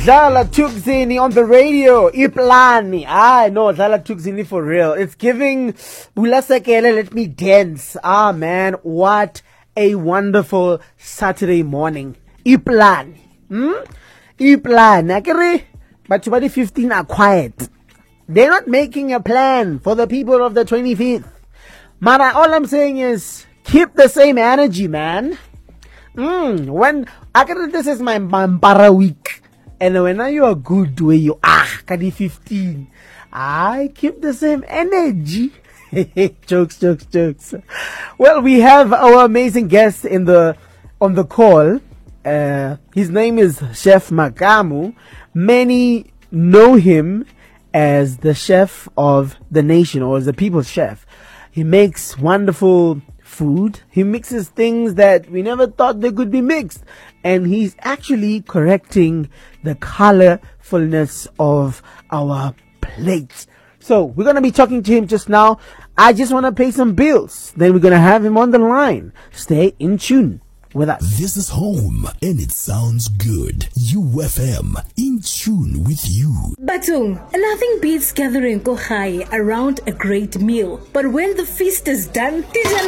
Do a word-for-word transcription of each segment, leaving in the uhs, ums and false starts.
Dlala Thukzini on the radio. Iplani. Ah, no, Dlala Thukzini for real. It's giving Bulasekele, let me dance. Ah, man, what a wonderful Saturday morning. Iplani. Hmm? Iplani. Akere, but twenty fifteen are quiet. They're not making a plan for the people of the twenty-fifth. Mara, all I'm saying is keep the same energy, man. Mm, when actually this is my Mampara week, and when you are good where you are, Kadi fifteen, I keep the same energy. jokes, jokes, jokes. Well, we have our amazing guest in the on the call. Uh, his name is Chef Makamu. Many know him as the chef of the nation, or as the people's chef. He makes wonderful food. He mixes things that we never thought they could be mixed, and he's actually correcting the colorfulness of our plates. So we're going to be talking to him just now. I just want to pay some bills, then we're going to have him on the line. Stay in tune with us. This is home and it sounds good. U F M, in tune with you. Batung, nothing beats gathering kohai around a great meal. But when the feast is done,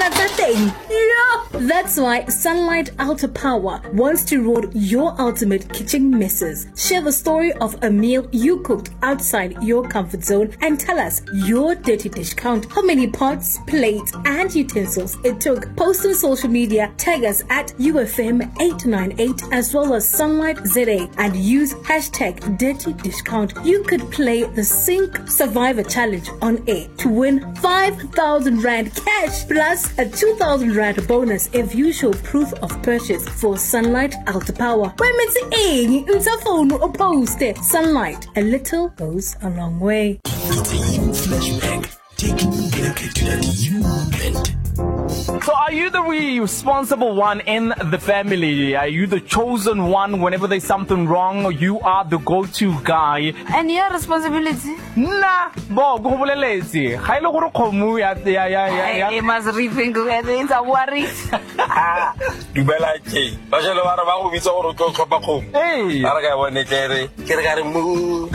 that's why Sunlight Ultra Power wants to road your ultimate kitchen messes. Share the story of a meal you cooked outside your comfort zone and tell us your dirty dish count, how many pots, plates, and utensils it took. Post on social media, tag us at U F M eight nine eight as well as Sunlight Z A and use hashtag dirty dish count. You could play the Sink Survivor Challenge on air to win five thousand Rand cash plus a two thousand Rand bonus if you show proof of purchase for Sunlight Ultra Power. When it's a phone or post it. Sunlight, a little goes a long way. It's a you flashback. Taking you back to that you moment. So are you the responsible one in the family? Are you the chosen one whenever there's something wrong? Or you are the go-to guy? And your responsibility? Nah, bo, go bulelezi. Hailo goro komu ya ya ya ya. I must rethink whether it's a worry. Dubela che. Bajelo bara ba go bitsa gore go tlhopa go. Hey. Ara ga bone kere. Kere ga re mu.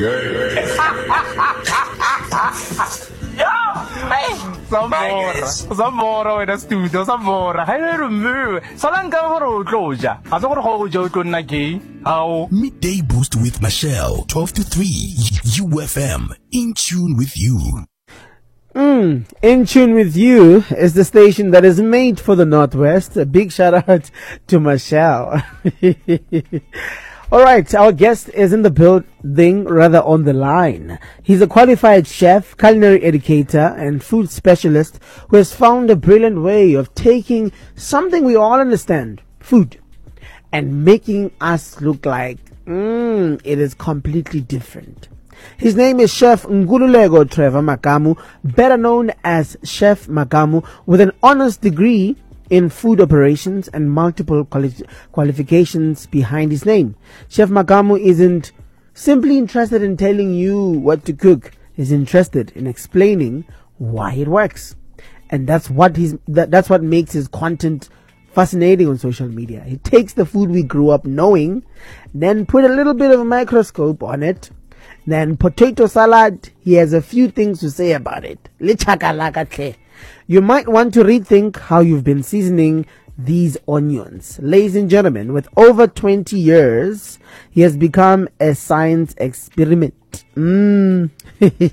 Samora, Samora in the studio, Samora. I don't remember. Salanga for closure. I saw a whole joke on Naki. How? Midday Boost with Michelle, twelve to three. U F M, in tune with you. Mm, in tune with you is the station that is made for the Northwest. A big shout out to Michelle. All right, our guest is in the building, rather on the line. He's a qualified chef, culinary educator, and food specialist who has found a brilliant way of taking something we all understand, food, and making us look like, mm, it is completely different. His name is Chef Ngululego Trevor Makamu, better known as Chef Makamu, with an honors degree in food operations and multiple quali- qualifications behind his name. Chef Makamu isn't simply interested in telling you what to cook. He's interested in explaining why it works. And that's what he's, that, that's what makes his content fascinating on social media. He takes the food we grew up knowing, then put a little bit of a microscope on it. Then potato salad, he has a few things to say about it. You might want to rethink how you've been seasoning these onions. Ladies and gentlemen, with over twenty years, he has become a science experiment. Mm.